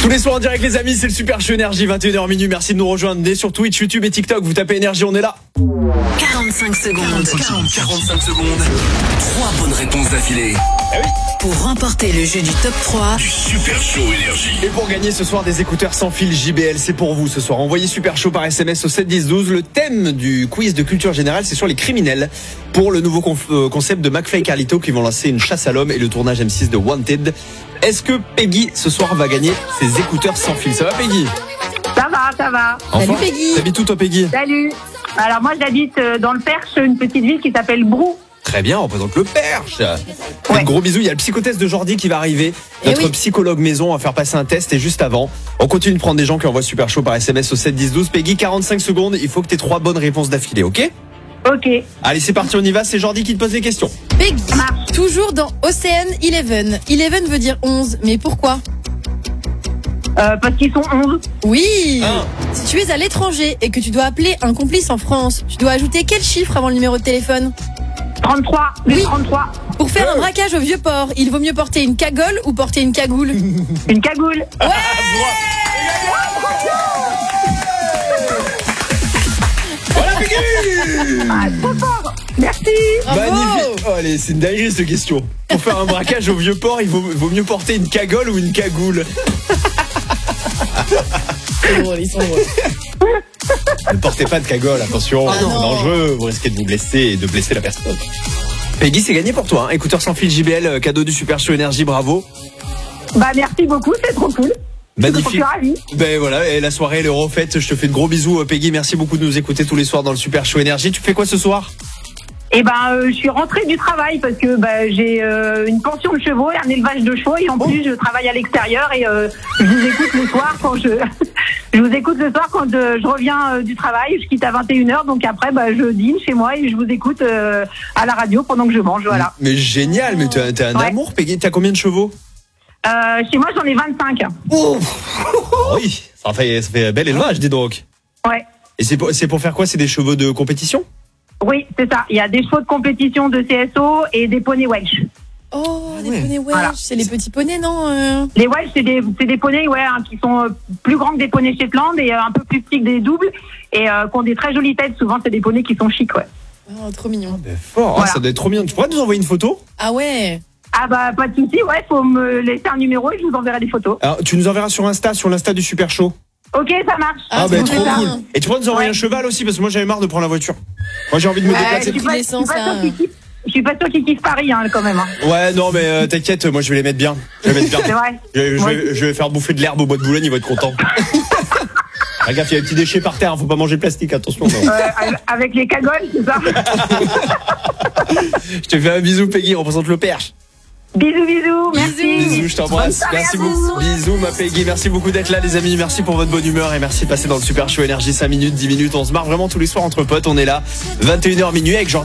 Tous les soirs en direct les amis, c'est le Super Show Énergie, 21h minuit. Merci de nous rejoindre dès sur Twitch, YouTube et TikTok. Vous tapez Énergie, on est là. 45 secondes. 45 secondes. 3 bonnes réponses d'affilée. Ah oui. Pour remporter le jeu du top 3 du Super Show Énergie. Et pour gagner ce soir des écouteurs sans fil JBL, c'est pour vous ce soir. Envoyez Super Show par SMS au 7 10 12. Le thème du quiz de culture générale, c'est sur les criminels. Pour le nouveau concept de McFly et Carlito qui vont lancer une chasse à l'homme et le tournage M6 de Wanted. Est-ce que Peggy ce soir va gagner ses écouteurs sans fil? Ça va Peggy? Ça va. Enfin, Salut Peggy. t'habites où toi Peggy? Salut. Alors moi j'habite dans le Perche, une petite ville qui s'appelle Brou. Très bien, on représente le Perche. Ouais. Gros bisous, il y a le psychotest de Jordi qui va arriver. Notre psychologue maison va faire passer un test et juste avant, on continue de prendre des gens qui envoient Super Show par SMS au 7 10 12. Peggy, 45 secondes, il faut que tu aies 3 bonnes réponses d'affilée, ok? Ok. Allez, c'est parti, on y va, c'est Jordi qui te pose les questions. Peggy, marche. toujours dans Ocean 11. 11 veut dire 11, mais pourquoi? Parce qu'ils sont 11. Oui. Un. Si tu es à l'étranger et que tu dois appeler un complice en France, tu dois ajouter quel chiffre avant le numéro de téléphone? 33. Oui. 33. Pour faire un braquage au vieux port, il vaut mieux porter une cagole ou porter une cagoule? Une cagoule. Voilà Peggy. Ah, trop fort. Merci. Bravo. Magnifique. Oh, allez, c'est une dinguerie cette question. Pour faire un braquage au vieux port, il vaut mieux porter une cagole ou une cagoule. Ils sont drôles. Ne portez pas de cagole, attention, Ah c'est non. dangereux, vous risquez de vous blesser et de blesser la personne. Peggy, c'est gagné pour toi, hein. Écouteurs sans fil JBL, cadeau du Super Show Énergie, bravo. Bah merci beaucoup, c'est trop cool. Je Magnifique. suis ravie. Ben voilà, et la soirée, elle est refaite. Je te fais de gros bisous, Peggy. Merci beaucoup de nous écouter tous les soirs dans le Super Show Énergie. Tu fais quoi ce soir? Et je suis rentrée du travail parce que j'ai une pension de chevaux et un élevage de chevaux et en plus je travaille à l'extérieur et je vous écoute le soir quand je vous écoute le soir quand je reviens du travail. Je quitte à 21h, donc après je dîne chez moi et je vous écoute à la radio pendant que je mange. Voilà. Mais génial, mais t'as un Ouais. amour, Peggy. T'as combien de chevaux? Chez moi j'en ai 25. Oh oui, ça fait bel élevage, dis donc. Ouais. Et c'est pour faire quoi? C'est des chevaux de compétition? Oui, c'est ça. Il y a des chevaux de compétition de CSO et des poneys Welsh. Oh, des poneys Welsh, Voilà. c'est les petits poneys, non? Les Welsh, c'est des poneys qui sont plus grands que des poneys Shetland et un peu plus petits que des doubles et qui ont des très jolies têtes. Souvent, c'est des poneys qui sont chics, ouais. Oh, trop mignon. Ben fort, Voilà. ça doit être trop bien. Tu pourrais nous envoyer une photo? Ah ouais. Ah pas de souci, ouais, faut me laisser un numéro et je vous enverrai des photos. Alors, tu nous enverras sur l'Insta du Super Show. Ok, ça marche. Ah, Ben trop trop bien. cool. Et tu pourrais nous envoyer Ouais. un cheval aussi, parce que moi j'avais marre de prendre la voiture. Moi j'ai envie de me déplacer. Je suis pas l'essence, sûre là. je suis pas sûre qu'ils kiffent Paris quand même. Ouais, non, mais t'inquiète, moi je vais les mettre bien. Je vais les mettre C'est bien. vrai. Je vais faire bouffer de l'herbe au bois de Boulogne, il va être content. Ah, gaffe, il y a des petits déchets par terre, hein, faut pas manger plastique, attention. Non. Avec les cagoles, c'est ça. Je te fais un bisou, Peggy, représente le Perche. Bisous, merci. Bisous, je t'embrasse. Bonne soirée Merci à vous. beaucoup. Bisous, ma Peggy. Merci beaucoup d'être là, les amis. Merci pour votre bonne humeur et merci de passer dans le Super Show Énergie 5 minutes, 10 minutes. On se marre vraiment tous les soirs entre potes. On est là, 21h minuit avec Jordan.